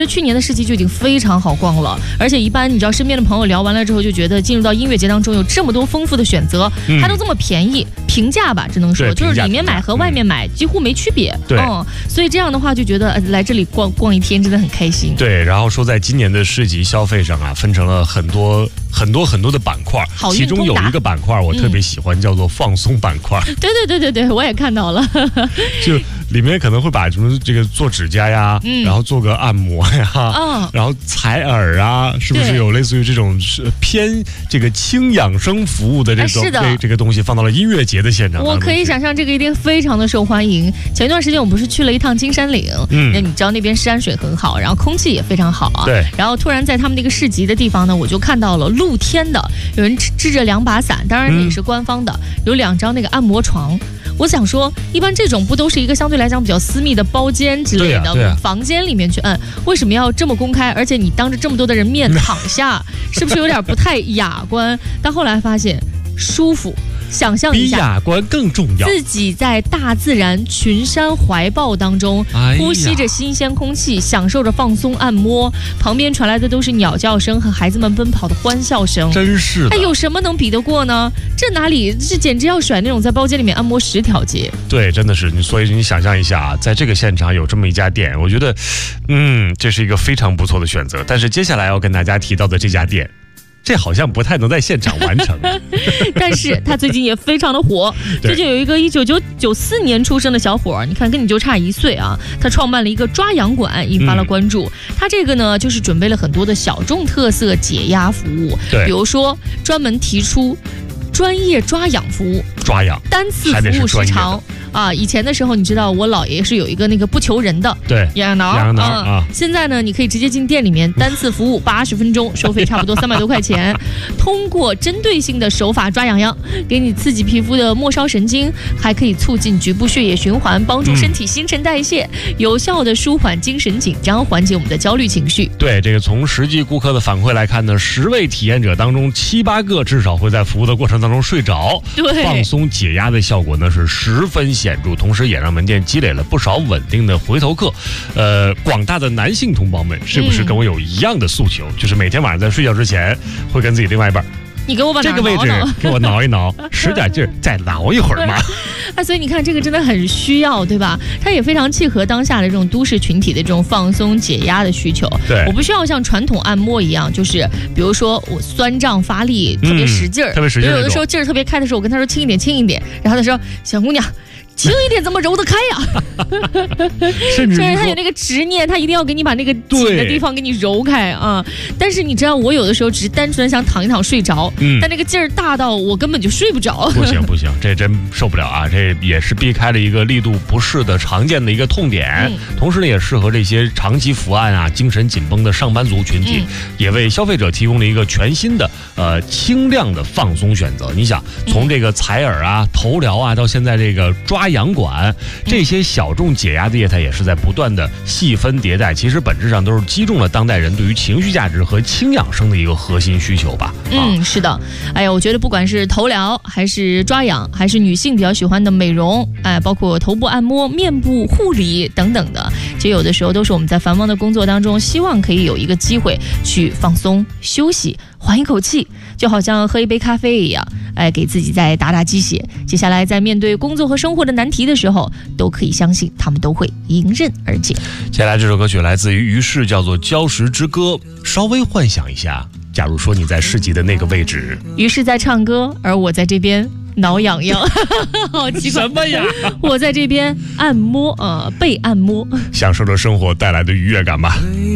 去年的市集就已经非常好逛了，而且一般你知道身边的朋友聊完了之后就觉得进入到音乐节当中有这么多丰富的选择，还都这么便宜，平价吧，只能说就是里面买和外面买几乎没区别。 对， 所以这样的话就觉得来这里逛一天真的很开心。 对，然后说在今年的市集消费上啊，分成了很多的板块，其中有一个板块我特别喜欢，叫做放松板块。 对，我也看到了。 就里面可能会把什么这个做指甲呀，然后做个按摩呀，然后采耳啊，是不是有类似于这种偏这个轻养生服务的这种这个东西放到了音乐节的现场？ 我可以想象这个一定非常的受欢迎。前一段时间我们不是去了一趟金山岭，那你知道那边山水很好，然后空气也非常好啊。 对。 然后突然在他们那个市集的地方呢，我就看到了露天的，有人支着2把伞，当然也是官方的，有2张那个按摩床。我想说，一般这种不都是一个相对来讲比较私密的包间之类的房间里面去按，为什么要这么公开？而且你当着这么多的人面躺下，是不是有点不太雅观？但后来发现舒服。想象一下， 比雅观更重要。 自己在大自然群山怀抱当中，呼吸着新鲜空气，享受着放松按摩，旁边传来的都是鸟叫声和孩子们奔跑的欢笑声， 真是的。 有什么能比得过呢？这哪里是简直要甩那种在包间里面按摩10条街？ 对，真的是你。所以你想象一下啊，在这个现场有这么一家店，我觉得，这是一个非常不错的选择。但是接下来要跟大家提到的这家店，这好像不太能在现场完成， 但是他最近也非常的火。最近有一个1994年出生的小伙，你看跟你就差1岁啊，他创办了一个抓痒馆，引发了关注。他这个呢，就是准备了很多的小众特色解压服务，比如说专门提出专业抓痒服务，单次服务时长。以前的时候，你知道我姥爷是有一个那个不求人的痒痒挠现在呢，你可以直接进店里面，单次服务80分钟，收费差不多300多块钱。通过针对性的手法抓痒痒，给你刺激皮肤的末梢神经，还可以促进局部血液循环，帮助身体新陈代谢，有效的舒缓精神紧张，缓解我们的焦虑情绪。 对，这个从实际顾客的反馈来看呢，10位体验者当中7、8个至少会在服务的过程当中睡着。 对， 放松解压的效果呢是十分显著，同时也让门店积累了不少稳定的回头客。广大的男性同胞们是不是跟我有一样的诉求？就是每天晚上在睡觉之前会跟自己另外一半， 你给我把这个位置给我挠一挠，使点劲儿再挠一会儿嘛。 所以你看这个真的很需要，对吧？它也非常契合当下的这种都市群体的这种放松解压的需求。 对， 我不需要像传统按摩一样，就是比如说我酸胀发力，特别使劲儿，有的时候劲儿特别开的时候，我跟他说轻一点，然后他说小姑娘，轻一点怎么揉得开呀？甚至他有那个执念，他一定要给你把那个紧的地方给你揉开啊！但是你知道，我有的时候只是单纯想躺一躺睡着，但那个劲儿大到我根本就睡不着。 不行，这真受不了啊！这也是避开了一个力度不适的常见的一个痛点，同时呢，也适合这些长期伏案啊、精神紧绷的上班族群体，也为消费者提供了一个全新的轻量的放松选择。你想，从这个采耳啊、头疗啊，到现在这个抓痒馆，这些小众解压的业态也是在不断的细分迭代，其实本质上都是击中了当代人对于情绪价值和轻养生的一个核心需求吧。 是的。我觉得不管是头疗还是抓痒，还是女性比较喜欢的美容，包括头部按摩、面部护理等等的，其实有的时候都是我们在繁忙的工作当中，希望可以有一个机会去放松、休息、缓一口气，就好像喝一杯咖啡一样，给自己再打打鸡血。接下来在面对工作和生活的难题的时候，都可以相信他们都会迎刃而解。 接下来这首歌曲来自于于适，叫做《礁石之歌》。稍微幻想一下，假如说你在市集的那个位置， 于是在唱歌，而我在这边挠痒痒，好奇怪什么呀？ 我在这边按摩，被按摩， 享受着生活带来的愉悦感吧。